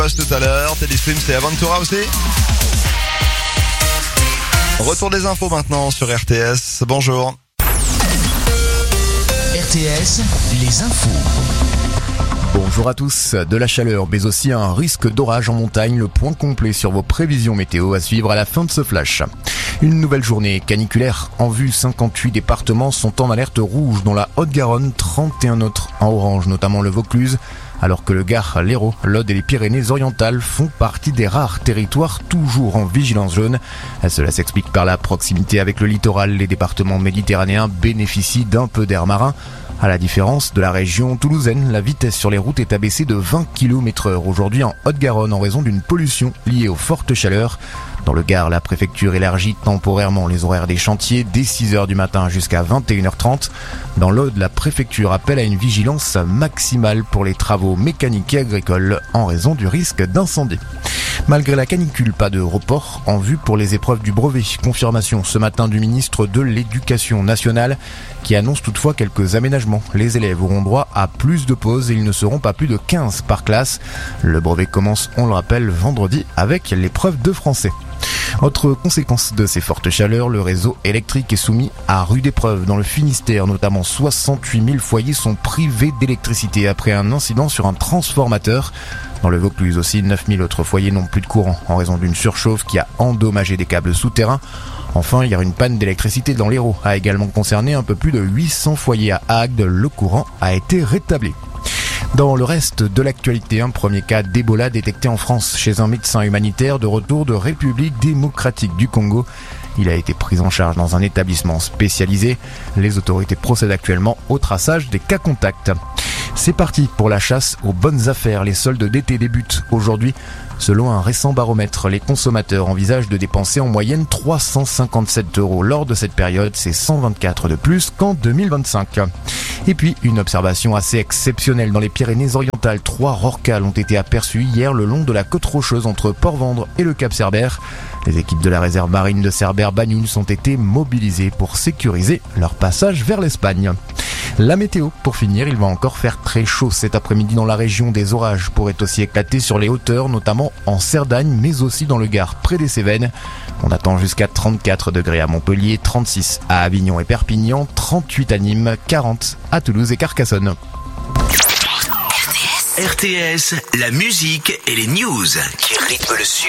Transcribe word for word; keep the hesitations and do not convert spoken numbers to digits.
Passe tout à l'heure, Téléstream c'est Aventura aussi. Retour des infos maintenant sur R T S, bonjour. R T S, les infos. Bonjour à tous, de la chaleur mais aussi un risque d'orage en montagne, le point complet sur vos prévisions météo à suivre à la fin de ce flash. Une nouvelle journée caniculaire en vue, cinquante-huit départements sont en alerte rouge dont la Haute-Garonne, trente et un autres en orange, notamment le Vaucluse, alors que le Gard, l'Hérault, l'Aude et les Pyrénées-Orientales font partie des rares territoires toujours en vigilance jaune. Cela s'explique par la proximité avec le littoral. Les départements méditerranéens bénéficient d'un peu d'air marin. À la différence de la région toulousaine, la vitesse sur les routes est abaissée de vingt kilomètres heure aujourd'hui en Haute-Garonne en raison d'une pollution liée aux fortes chaleurs. Dans le Gard, la préfecture élargit temporairement les horaires des chantiers dès six heures du matin jusqu'à vingt et une heures trente. Dans l'Aude, la préfecture appelle à une vigilance maximale pour les travaux mécaniques et agricoles en raison du risque d'incendie. Malgré la canicule, pas de report en vue pour les épreuves du brevet. Confirmation ce matin du ministre de l'Éducation nationale qui annonce toutefois quelques aménagements. Les élèves auront droit à plus de pauses et ils ne seront pas plus de quinze par classe. Le brevet commence, on le rappelle, vendredi avec l'épreuve de français. Autre conséquence de ces fortes chaleurs, le réseau électrique est soumis à rude épreuve. Dans le Finistère, notamment soixante-huit mille foyers sont privés d'électricité après un incident sur un transformateur. Dans le Vaucluse aussi, neuf mille autres foyers n'ont plus de courant en raison d'une surchauffe qui a endommagé des câbles souterrains. Enfin, hier, une panne d'électricité dans l'Hérault a également concerné un peu plus de huit cents foyers à Agde. Le courant a été rétabli. Dans le reste de l'actualité, un premier cas d'Ebola détecté en France chez un médecin humanitaire de retour de République démocratique du Congo. Il a été pris en charge dans un établissement spécialisé. Les autorités procèdent actuellement au traçage des cas contacts. C'est parti pour la chasse aux bonnes affaires. Les soldes d'été débutent aujourd'hui. Selon un récent baromètre, les consommateurs envisagent de dépenser en moyenne trois cent cinquante-sept euros lors de cette période. C'est cent vingt-quatre de plus qu'en deux mille vingt-cinq. Et puis, une observation assez exceptionnelle dans les Pyrénées-Orientales. Trois rorquals ont été aperçus hier le long de la côte rocheuse entre Port-Vendre et le Cap Cerbère. Les équipes de la réserve marine de Cerbère-Banyuls ont été mobilisées pour sécuriser leur passage vers l'Espagne. La météo, pour finir, il va encore faire très chaud cet après-midi dans la région. Des orages pourraient aussi éclater sur les hauteurs, notamment en Cerdagne, mais aussi dans le Gard, près des Cévennes. On attend jusqu'à trente-quatre degrés à Montpellier, trente-six à Avignon et Perpignan, trente-huit à Nîmes, quarante à Toulouse et Carcassonne. R T S, la musique et les news qui rythment le sud.